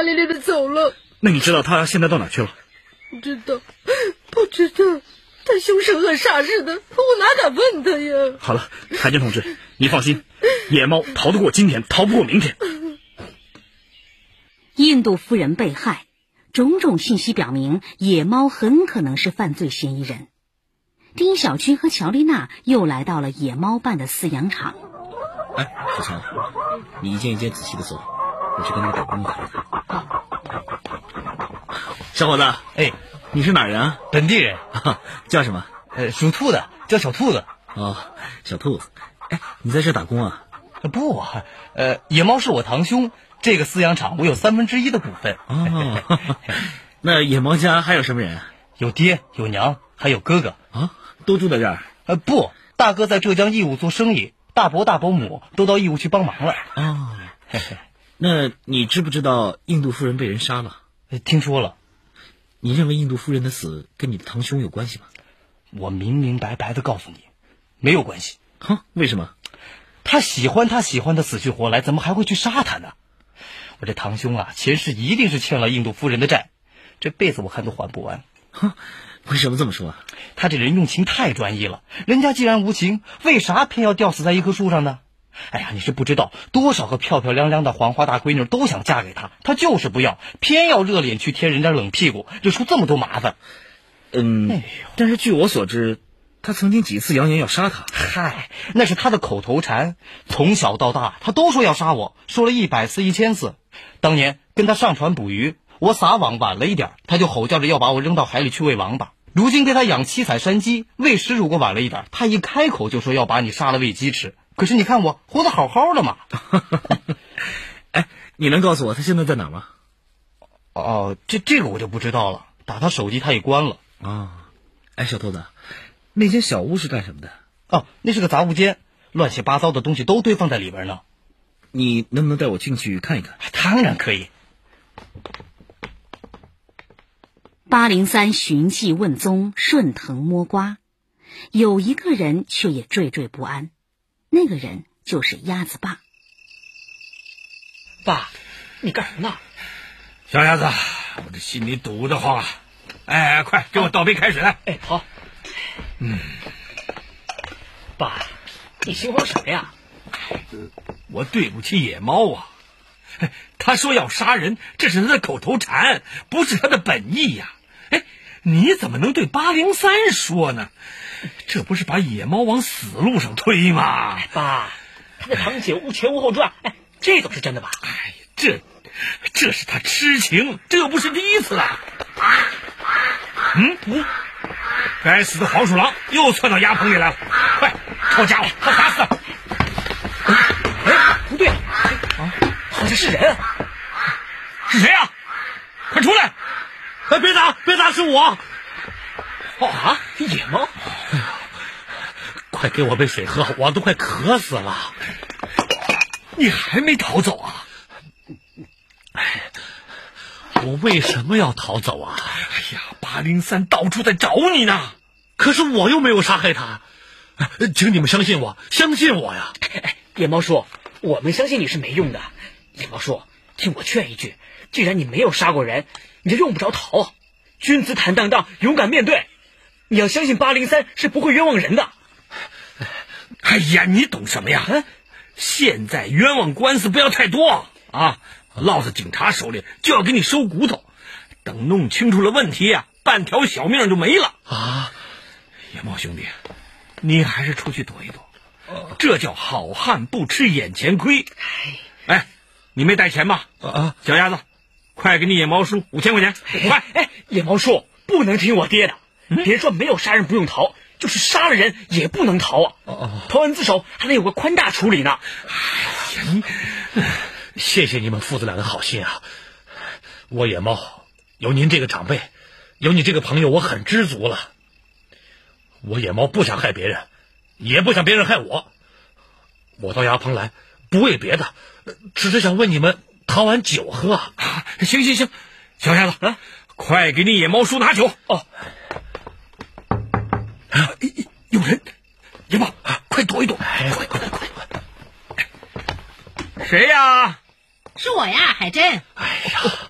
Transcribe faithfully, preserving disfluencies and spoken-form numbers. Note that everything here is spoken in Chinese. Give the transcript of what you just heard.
骂咧咧的走了。 那你知道他现在到哪去了？ 不知道，不知道。他凶神恶煞似的，我哪敢问他呀？ 好了，海军同志，你放心，野猫逃得过今天，逃不过明天。 印度夫人被害，种种信息表明，野猫很可能是犯罪嫌疑人。丁小军和乔丽娜又来到了野猫办的饲养场。 哎，小强，你一件一件仔细的走，我去跟那个打工的谈谈。 小伙子， 哎， 你是哪人啊？ 本地人， 叫什么？ 呃，属兔的，叫小兔子。 哦，小兔子。哎，你在这打工啊？ 不啊，呃，野猫是我堂兄，这个饲养场我有三分之一的股份。 哦，那野猫家还有什么人？ 有爹，有娘，还有哥哥啊，都住在这儿？ 呃，不，大哥在浙江义乌做生意，大伯大伯母都到义乌去帮忙了。 哦，那你知不知道印度夫人被人杀了？ 听说了。 你认为印度夫人的死跟你的堂兄有关系吗？ 我明明白白的告诉你，没有关系。 哼，为什么？ 他喜欢他喜欢的死去活来，怎么还会去杀他呢？我这堂兄啊，前世一定是欠了印度夫人的债，这辈子我看都还不完。 哼，为什么这么说？ 他这人用情太专一了，人家既然无情，为啥偏要吊死在一棵树上呢？哎呀，你是不知道，多少个漂漂亮亮的黄花大闺女都想嫁给他，他就是不要，偏要热脸去贴人家冷屁股，惹出这么多麻烦。 嗯，哎、但是据我所知，他曾经几次扬言要杀他。 嗨，那是他的口头禅，从小到大他都说要杀我，说了一百次一千次。当年跟他上船捕鱼，我撒网晚了一点，他就吼叫着要把我扔到海里去喂王八。如今给他养七彩山鸡，喂食如果晚了一点，他一开口就说要把你杀了喂鸡吃。可是你看我活得好好的嘛。 哎，你能告诉我他现在在哪吗？ 哦，这这个我就不知道了，打他手机他也关了。 啊、哦，哎，小兔子，那间小屋是干什么的？ 哦，那是个杂物间，乱七八糟的东西都堆放在里边呢。 你能不能带我进去看一看？ 当然可以。 八零三寻迹问踪，顺藤摸瓜，有一个人却也惴惴不安，那个人就是鸭子爸。 爸，你干什么呢？ 小鸭子，我这心里堵得慌啊！哎，快给我倒杯开水来。 哎，好。 嗯， 爸，你心慌什么呀？ 我对不起野猫啊！他说要杀人，这是他的口头禅，不是他的本意呀。哎，你怎么能对八零三说呢？这不是把野猫往死路上推吗？ 哎、爸，他的堂姐无前无后传，哎，这都是真的吧？ 哎，这这是他痴情，这又不是第一次了。嗯嗯，该死的黄鼠狼又窜到鸭棚里来了，快抄家伙，他打死他！ 哎，不对，啊，好像是人， 是谁啊？快出来！哎，别打，别打，是我！ 哦啊，野猫！ 快给我杯水喝，我都快渴死了。你还没逃走啊？哎，我为什么要逃走啊？哎呀，八零三到处在找你呢，可是我又没有杀害他，请你们相信我，相信我呀！ 哎，野猫叔，我们相信你是没用的。野猫叔，听我劝一句，既然你没有杀过人，你就用不着逃。君子坦荡荡，勇敢面对。你要相信八零三是不会冤枉人的。 哎呀，你懂什么呀？嗯、现在冤枉官司不要太多啊，落在警察手里就要给你收骨头。等弄清楚了问题啊，半条小命就没了啊！野猫兄弟，你还是出去躲一躲，哦、这叫好汉不吃眼前亏。哎，你没带钱吧？啊，小鸭子，快给你野猫叔五千块钱，快！ 哎，野猫叔不能听我爹的，嗯、别说没有杀人不用逃，就是杀了人也不能逃啊！哦哦，投案自首还得有个宽大处理呢。 哎呀，你，谢谢你们父子俩的好心啊！我野猫有您这个长辈，有你这个朋友，我很知足了。我野猫不想害别人，也不想别人害我。我到衙棚来不为别的，只是想问你们讨碗酒喝啊！行行行，小鸭子啊，快给你野猫叔拿酒哦！啊，有人，野猫，快躲一躲！快快快快快！谁呀？ 是我呀，海珍。 哎呀，